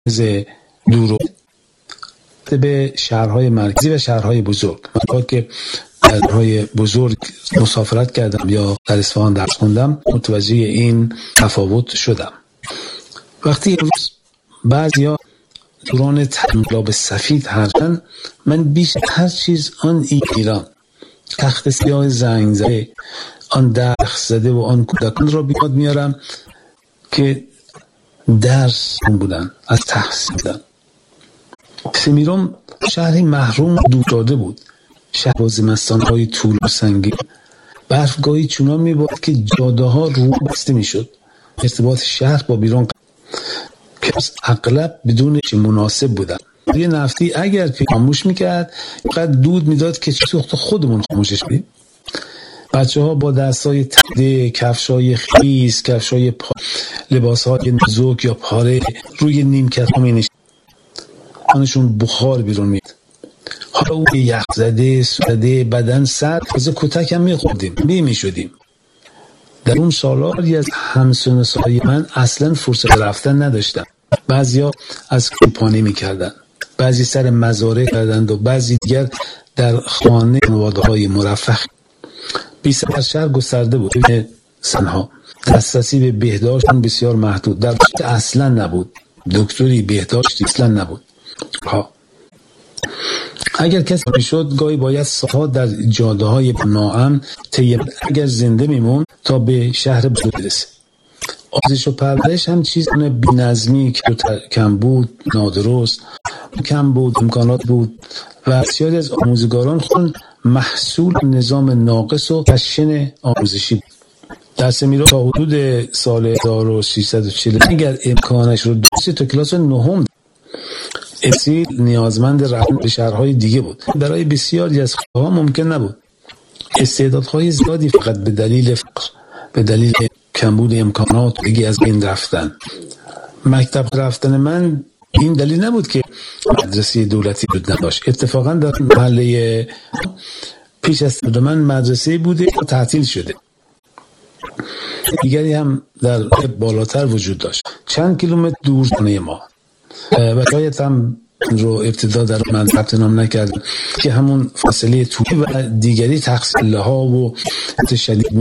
دور به شهرهای مرکزی و شهرهای بزرگ. من که شهرهای بزرگ مسافرت کردم یا در اصفهان درس خوندم متوجه این تفاوت شدم. وقتی امروز بعضیا دوران انقلاب سفید هستن، من بیشتر هر چیز آن ایران تخت سیاه زنگ زده، آن درخت زده و آن کودکان را بیاد میارم که درس بودن، از تحصیل بودن. سمیرم شهری محروم دور داده بود، شهر با زمستان‌های طول و سنگین، برفگاهی چنان می‌بارید که جاده‌ها رو بسته می‌شد. ارتباط شهر با بیرون که اغلب بدون مناسب بودن. یه نفتی اگر که خاموش می‌کرد اینقدر دود می‌داد که سوخت خودمون خاموشش کنیم. بچه‌ها با دستای تده، کفشای خیس، کفشای لباس‌های نازک یا پاره روی نیمکت‌ها می‌نشستن. آنشون بخار بیرون میاد. حالا اون یخ زده، سوده، بدن سرد، از کتک هم میخوردیم، میشدیم. در اون سالاری از همسن سالای من اصلا فرصت رفتن نداشتن. بعضیا از کوپانی میکردن، بعضی سر مزارع کردند و بعضی دیگر در خانه خانواده‌های مرفه. 20 از شهر گسترده بود سنها. دسترسی به بهداشت بسیار محدود. در اصلا نبود. دکتری بهداشتی اصلا نبود. اگر کسی میشد گاهی باید ساعات در جاده های ناامن اگر زنده میمون تا به شهر بزرگ برسه. آموزش و پرورش هم چیز بی‌نظمی کم بود، نادرست کم بود، امکانات بود و بسیاری از آموزگاران خود محصول نظام ناقص و خشن آموزشی بود. در سمیرا تا حدود سال 1340 اگر امکانش رو داشت تا کلاس نهم اصیل نیازمند رفتن به شهرهای دیگه بود. برای بسیاری از خواها ممکن نبود. استعدادهای زیادی فقط به دلیل فقر، به دلیل کمبود امکانات دیگه از بین رفتن. مکتب رفتن من این دلیل نبود که مدرسه دولتی بود نداشت. اتفاقا در محله پیش از من مدرسه بوده و تعطیل شده. دیگری هم در بالاتر وجود داشت. چند کیلومتر دور خانه ما. و شاید هم رو ابتدا در من ثبت نام نکردم که همون فاصله طولی و دیگری تقسیم ها و شدید